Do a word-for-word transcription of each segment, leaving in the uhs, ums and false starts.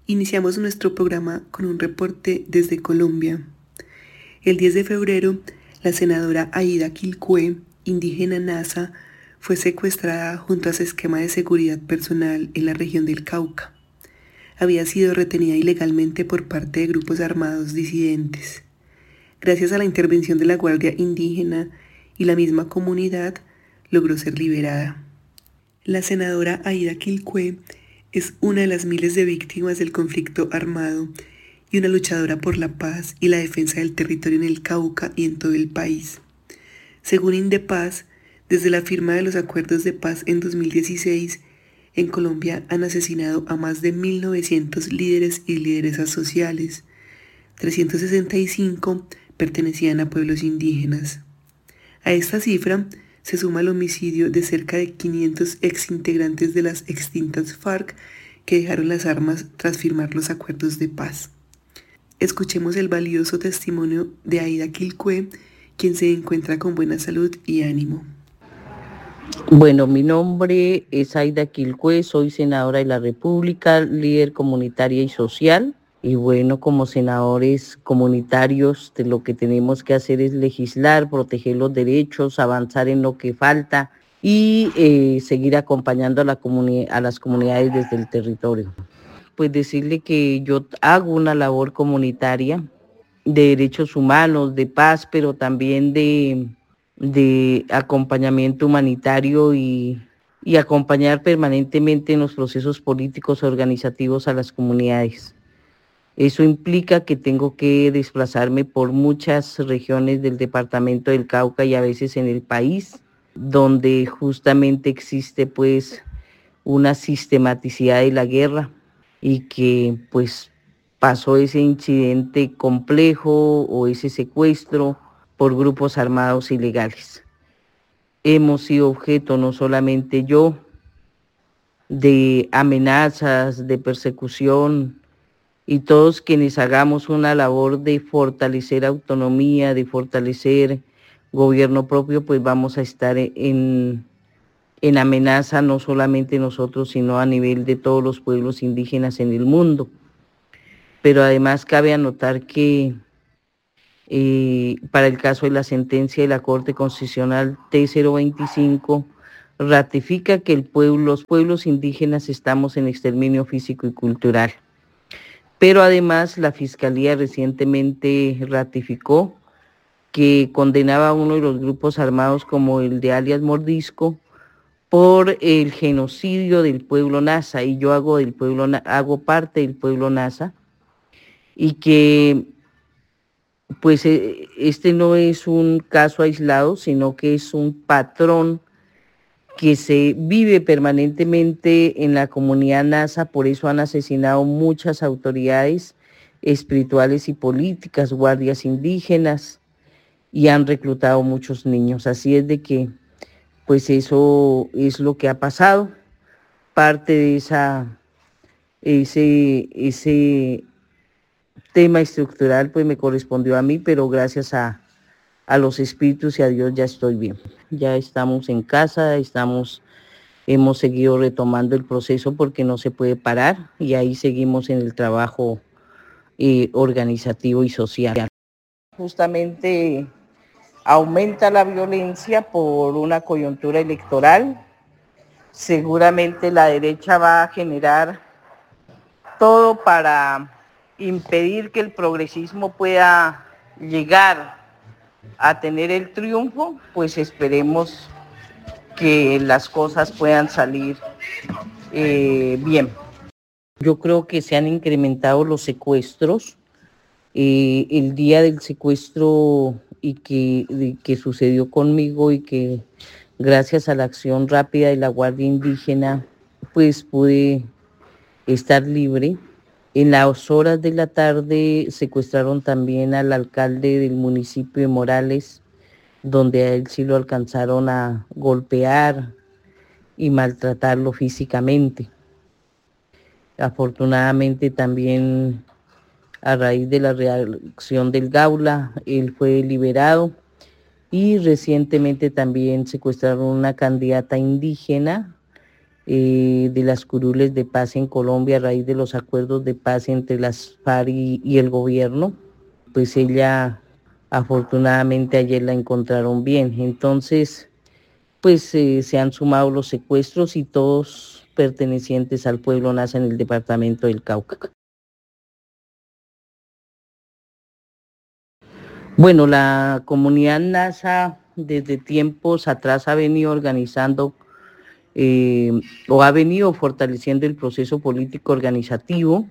Iniciamos nuestro programa con un reporte desde Colombia. El diez de febrero, la senadora Aida Quilcue, indígena Nasa, fue secuestrada junto a su esquema de seguridad personal en la región del Cauca. Había sido retenida ilegalmente por parte de grupos armados disidentes. Gracias a la intervención de la Guardia Indígena y la misma comunidad, logró ser liberada. La senadora Aida Quilcue es una de las miles de víctimas del conflicto armado y una luchadora por la paz y la defensa del territorio en el Cauca y en todo el país. Según Indepaz, desde la firma de los acuerdos de paz en dos mil dieciséis, en Colombia han asesinado a más de mil novecientos líderes y lideresas sociales. trescientos sesenta y cinco pertenecían a pueblos indígenas. A esta cifra se suma el homicidio de cerca de quinientos exintegrantes de las extintas FARC que dejaron las armas tras firmar los acuerdos de paz. Escuchemos el valioso testimonio de Aida Quilcue, quien se encuentra con buena salud y ánimo. Bueno, mi nombre es Aida Quilcue, soy senadora de la República, líder comunitaria y social. Y bueno, como senadores comunitarios, de lo que tenemos que hacer es legislar, proteger los derechos, avanzar en lo que falta y eh, seguir acompañando a, la comuni- a las comunidades desde el territorio. Pues decirle que yo hago una labor comunitaria de derechos humanos, de paz, pero también de, de acompañamiento humanitario y, y acompañar permanentemente en los procesos políticos organizativos a las comunidades. Eso implica que tengo que desplazarme por muchas regiones del departamento del Cauca y a veces en el país, donde justamente existe pues una sistematicidad de la guerra y que pues pasó ese incidente complejo o ese secuestro por grupos armados ilegales. Hemos sido objeto, no solamente yo, de amenazas, de persecución, y todos quienes hagamos una labor de fortalecer autonomía, de fortalecer gobierno propio, pues vamos a estar en, en amenaza no solamente nosotros, sino a nivel de todos los pueblos indígenas en el mundo. Pero además cabe anotar que eh, para el caso de la sentencia de la Corte Constitucional T cero veinticinco, ratifica que el pueblo, los pueblos indígenas estamos en exterminio físico y cultural. Pero además la Fiscalía recientemente ratificó que condenaba a uno de los grupos armados como el de alias Mordisco por el genocidio del pueblo Nasa, y yo hago, del pueblo, hago parte del pueblo Nasa, y que pues este no es un caso aislado, sino que es un patrón que se vive permanentemente en la comunidad Nasa. Por eso han asesinado muchas autoridades espirituales y políticas, guardias indígenas, y han reclutado muchos niños. Así es de que, pues eso es lo que ha pasado. Parte de esa, ese, ese tema estructural pues me correspondió a mí, pero gracias a, a los espíritus y a Dios ya estoy bien. Ya estamos en casa, estamos... Hemos seguido retomando el proceso porque no se puede parar, y ahí seguimos en el trabajo eh, organizativo y social. Justamente aumenta la violencia por una coyuntura electoral. Seguramente la derecha va a generar todo para impedir que el progresismo pueda llegar a tener el triunfo. Pues esperemos que las cosas puedan salir eh, bien. Yo creo que se han incrementado los secuestros. Eh, el día del secuestro y que, de, que sucedió conmigo, y que gracias a la acción rápida de la Guardia Indígena pues pude estar libre. En las horas de la tarde secuestraron también al alcalde del municipio de Morales, donde a él sí lo alcanzaron a golpear y maltratarlo físicamente. Afortunadamente también a raíz de la reacción del Gaula, él fue liberado, y recientemente también secuestraron una candidata indígena eh, de las curules de paz en Colombia a raíz de los acuerdos de paz entre las FARC y, y el gobierno. Pues ella, afortunadamente ayer la encontraron bien. Entonces, pues eh, se han sumado los secuestros y todos pertenecientes al pueblo Nasa en el departamento del Cauca. Bueno, la comunidad Nasa desde tiempos atrás ha venido organizando eh, o ha venido fortaleciendo el proceso político organizativo,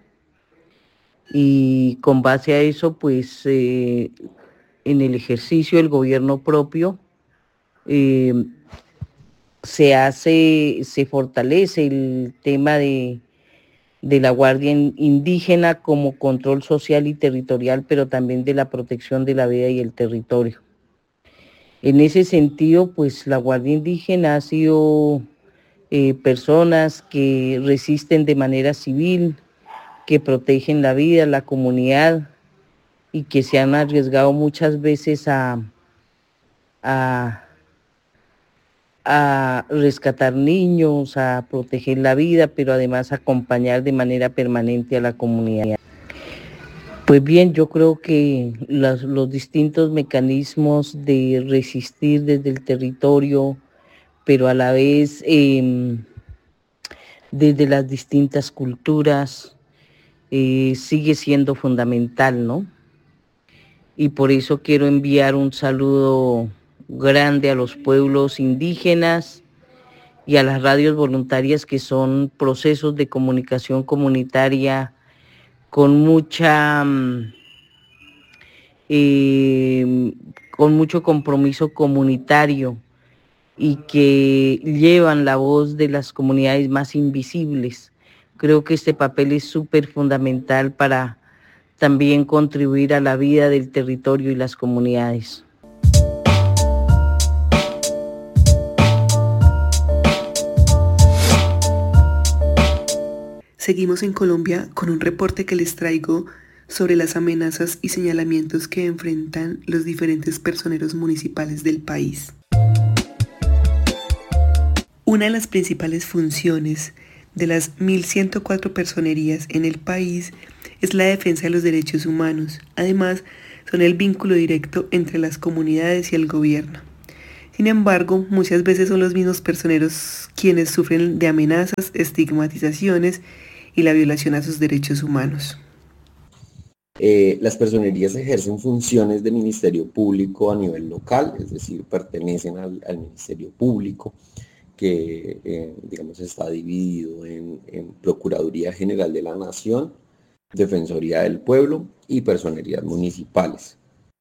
y con base a eso, pues eh, en el ejercicio del gobierno propio, eh, se hace, se fortalece el tema de, de la Guardia Indígena como control social y territorial, pero también de la protección de la vida y el territorio. En ese sentido, pues la Guardia Indígena ha sido eh, personas que resisten de manera civil, que protegen la vida, la comunidad, y que se han arriesgado muchas veces a, a, a rescatar niños, a proteger la vida, pero además a acompañar de manera permanente a la comunidad. Pues bien, yo creo que los, los distintos mecanismos de resistir desde el territorio, pero a la vez eh, desde las distintas culturas, eh, sigue siendo fundamental, ¿no? Y por eso quiero enviar un saludo grande a los pueblos indígenas y a las radios voluntarias, que son procesos de comunicación comunitaria con mucha eh, con mucho compromiso comunitario, y que llevan la voz de las comunidades más invisibles. Creo que este papel es súper fundamental para también contribuir a la vida del territorio y las comunidades. Seguimos en Colombia con un reporte que les traigo sobre las amenazas y señalamientos que enfrentan los diferentes personeros municipales del país. Una de las principales funciones de las mil ciento cuatro personerías en el país es la defensa de los derechos humanos. Además, son el vínculo directo entre las comunidades y el gobierno. Sin embargo, muchas veces son los mismos personeros quienes sufren de amenazas, estigmatizaciones y la violación a sus derechos humanos. Eh, las personerías ejercen funciones de ministerio público a nivel local, es decir, pertenecen al, al ministerio público, que eh, digamos está dividido en, en Procuraduría General de la Nación, Defensoría del Pueblo y personerías municipales.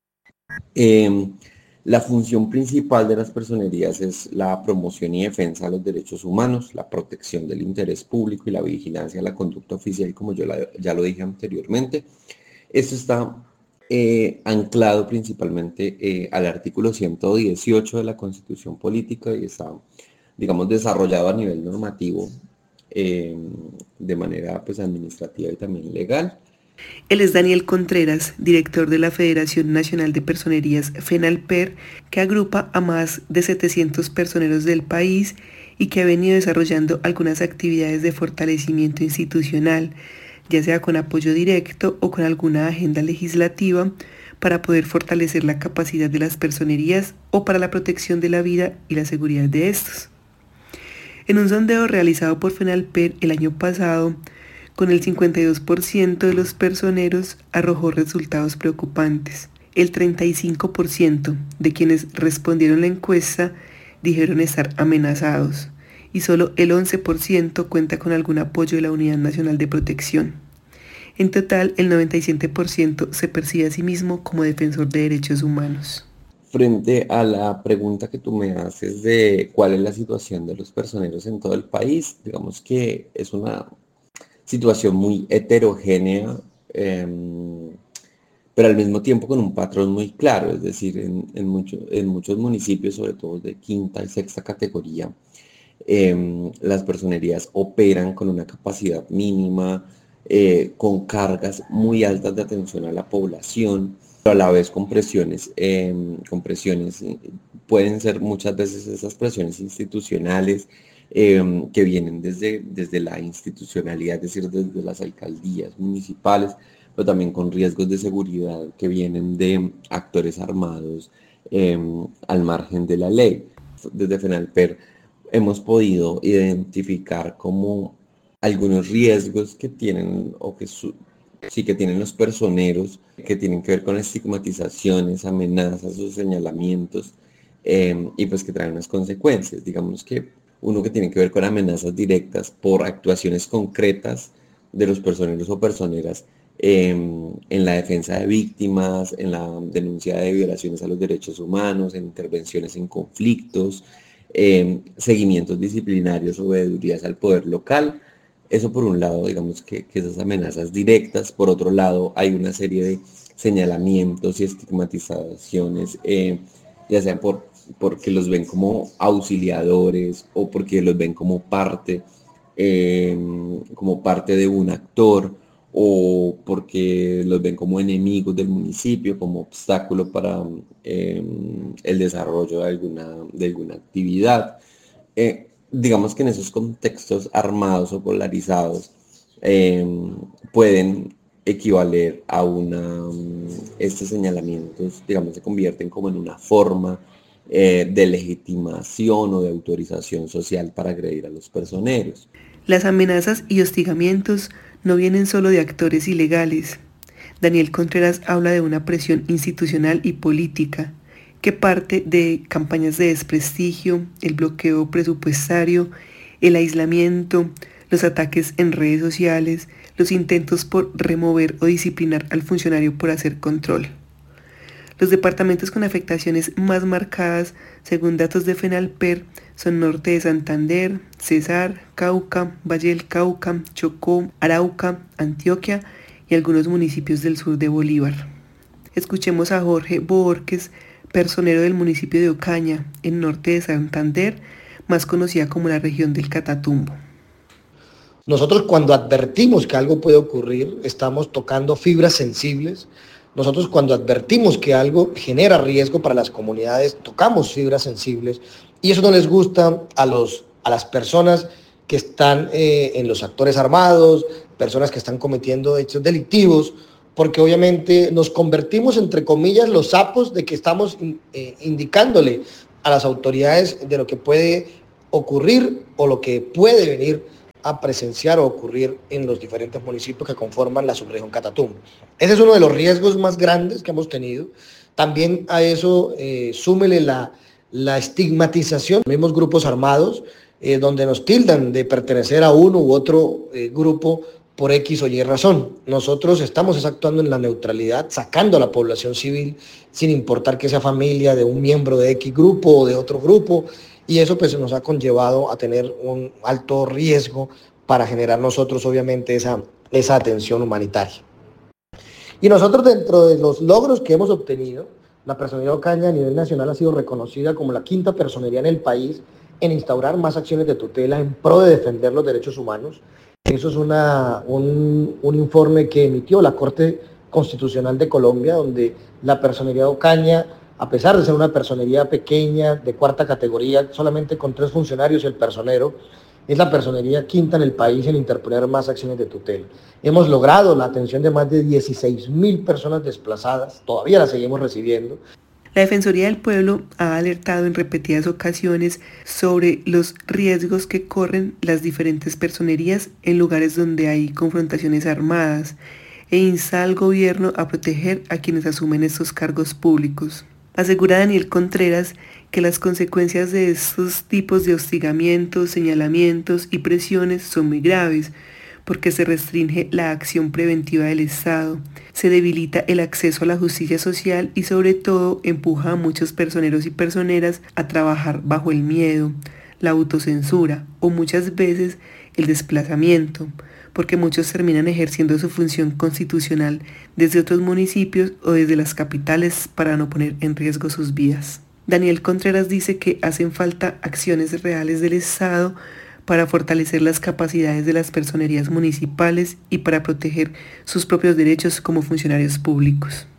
Eh, la función principal de las personerías es la promoción y defensa de los derechos humanos, la protección del interés público y la vigilancia de la conducta oficial, como yo la, ya lo dije anteriormente. Esto está eh, anclado principalmente eh, al artículo ciento dieciocho de la Constitución Política y está, digamos, desarrollado a nivel normativo eh, de manera pues administrativa y también legal. Él es Daniel Contreras, director de la Federación Nacional de Personerías FENALPER, que agrupa a más de setecientos personeros del país y que ha venido desarrollando algunas actividades de fortalecimiento institucional, ya sea con apoyo directo o con alguna agenda legislativa, para poder fortalecer la capacidad de las personerías o para la protección de la vida y la seguridad de estos. En un sondeo realizado por FENALPER el año pasado, con el cincuenta y dos por ciento de los personeros arrojó resultados preocupantes. El treinta y cinco por ciento de quienes respondieron la encuesta dijeron estar amenazados y solo el once por ciento cuenta con algún apoyo de la Unidad Nacional de Protección. En total, el noventa y siete por ciento se percibe a sí mismo como defensor de derechos humanos. Frente a la pregunta que tú me haces de cuál es la situación de los personeros en todo el país, digamos que es una situación muy heterogénea, eh, pero al mismo tiempo con un patrón muy claro, es decir, en, en, mucho, en muchos municipios, sobre todo de quinta y sexta categoría, eh, las personerías operan con una capacidad mínima, eh, con cargas muy altas de atención a la población, pero a la vez con presiones, eh, con presiones, pueden ser muchas veces esas presiones institucionales, eh, que vienen desde, desde la institucionalidad, es decir, desde las alcaldías municipales, pero también con riesgos de seguridad que vienen de actores armados eh, al margen de la ley. Desde FENALPER hemos podido identificar como algunos riesgos que tienen o que su, sí que tienen los personeros, que tienen que ver con estigmatizaciones, amenazas o señalamientos, eh, y pues que traen unas consecuencias. Digamos que uno que tiene que ver con amenazas directas por actuaciones concretas de los personeros o personeras eh, en la defensa de víctimas, en la denuncia de violaciones a los derechos humanos, en intervenciones en conflictos, eh, seguimientos disciplinarios o veedurías al poder local. Eso por un lado, digamos que, que esas amenazas directas. Por otro lado, hay una serie de señalamientos y estigmatizaciones, eh, ya sea por, porque los ven como auxiliadores o porque los ven como parte, eh, como parte de un actor, o porque los ven como enemigos del municipio, como obstáculo para eh, el desarrollo de alguna, de alguna actividad. Eh, digamos que en esos contextos armados o polarizados eh, pueden equivaler a una, estos señalamientos, digamos, se convierten como en una forma eh, de legitimación o de autorización social para agredir a los personeros. Las amenazas y hostigamientos no vienen solo de actores ilegales. Daniel Contreras habla de una presión institucional y política que parte de campañas de desprestigio, el bloqueo presupuestario, el aislamiento, los ataques en redes sociales, los intentos por remover o disciplinar al funcionario por hacer control. Los departamentos con afectaciones más marcadas, según datos de FENALPER, son Norte de Santander, Cesar, Cauca, Valle del Cauca, Chocó, Arauca, Antioquia y algunos municipios del sur de Bolívar. Escuchemos a Jorge Borges, personero del municipio de Ocaña, en Norte de Santander, más conocida como la región del Catatumbo. Nosotros, cuando advertimos que algo puede ocurrir, estamos tocando fibras sensibles. Nosotros, cuando advertimos que algo genera riesgo para las comunidades, tocamos fibras sensibles, y eso no les gusta a, los, a las personas que están eh, en los actores armados, personas que están cometiendo hechos delictivos, porque obviamente nos convertimos, entre comillas, los sapos de que estamos eh, indicándole a las autoridades de lo que puede ocurrir o lo que puede venir a presenciar o ocurrir en los diferentes municipios que conforman la subregión Catatumbo. Ese es uno de los riesgos más grandes que hemos tenido. También a eso eh, súmele la, la estigmatización de los mismos grupos armados, eh, donde nos tildan de pertenecer a uno u otro eh, grupo por X o Y razón. Nosotros estamos actuando en la neutralidad, sacando a la población civil, sin importar que sea familia de un miembro de X grupo o de otro grupo, y eso pues nos ha conllevado a tener un alto riesgo para generar nosotros obviamente esa, esa atención humanitaria. Y nosotros, dentro de los logros que hemos obtenido, la Personería de Ocaña a nivel nacional ha sido reconocida como la quinta personería en el país en instaurar más acciones de tutela en pro de defender los derechos humanos. Eso es una, un, un informe que emitió la Corte Constitucional de Colombia, donde la Personería de Ocaña, a pesar de ser una personería pequeña, de cuarta categoría, solamente con tres funcionarios y el personero, es la personería quinta en el país en interponer más acciones de tutela. Hemos logrado la atención de más de dieciséis mil personas desplazadas, todavía las seguimos recibiendo. La Defensoría del Pueblo ha alertado en repetidas ocasiones sobre los riesgos que corren las diferentes personerías en lugares donde hay confrontaciones armadas e insta al gobierno a proteger a quienes asumen estos cargos públicos. Asegura Daniel Contreras que las consecuencias de estos tipos de hostigamientos, señalamientos y presiones son muy graves, porque se restringe la acción preventiva del Estado, se debilita el acceso a la justicia social y sobre todo empuja a muchos personeros y personeras a trabajar bajo el miedo, la autocensura o muchas veces el desplazamiento, porque muchos terminan ejerciendo su función constitucional desde otros municipios o desde las capitales para no poner en riesgo sus vidas. Daniel Contreras dice que hacen falta acciones reales del Estado para fortalecer las capacidades de las personerías municipales y para proteger sus propios derechos como funcionarios públicos.